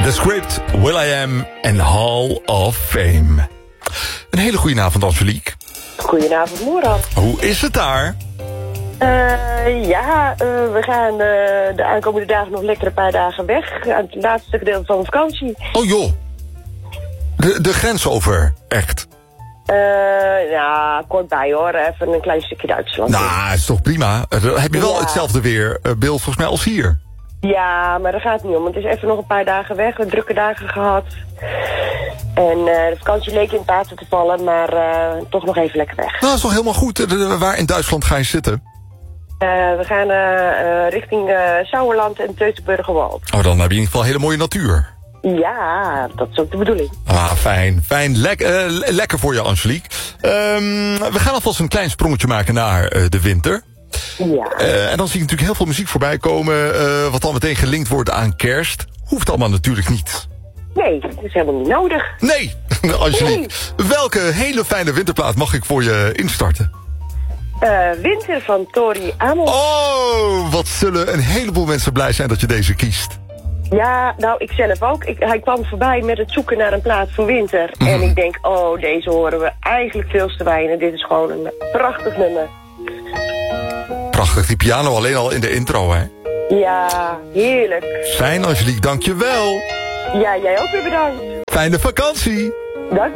The Script, will.i.am en Hall of Fame. Een hele goede avond, Angelique. Goedenavond, Moerad. Hoe is het daar? We gaan de aankomende dagen nog lekker een paar dagen weg. Aan het laatste gedeelte van de vakantie. Oh joh. De grens over, echt? Kort bij hoor. Even een klein stukje Duitsland. Nou, is toch prima. Heb je wel hetzelfde weerbeeld volgens mij als hier? Ja, maar daar gaat het niet om. Het is even nog een paar dagen weg. We hebben drukke dagen gehad. En de vakantie leek in het water te vallen, maar toch nog even lekker weg. Nou, dat is toch helemaal goed. Waar in Duitsland ga je zitten? We gaan richting Sauerland en Teutoburgerwald. Oh, dan heb je in ieder geval hele mooie natuur. Ja, dat is ook de bedoeling. Ah, fijn. Lekker voor je, Angelique. We gaan alvast een klein sprongetje maken naar de winter. Ja. En dan zie ik natuurlijk heel veel muziek voorbij komen, wat dan meteen gelinkt wordt aan kerst. Hoeft allemaal natuurlijk niet. Nee, dat is helemaal niet nodig. Nee, Angelique. Welke hele fijne winterplaat mag ik voor je instarten? Winter van Tori Amos. Oh, wat zullen een heleboel mensen blij zijn dat je deze kiest. Ja, nou, ik zelf ook. Hij kwam voorbij met het zoeken naar een plaat voor winter. En ik denk, deze horen we eigenlijk veel te weinig. Dit is gewoon een prachtig nummer. Prachtig, die piano alleen al in de intro, hè? Ja, heerlijk. Fijn, Angelique, dank je wel. Ja, jij ook weer bedankt. Fijne vakantie. Dank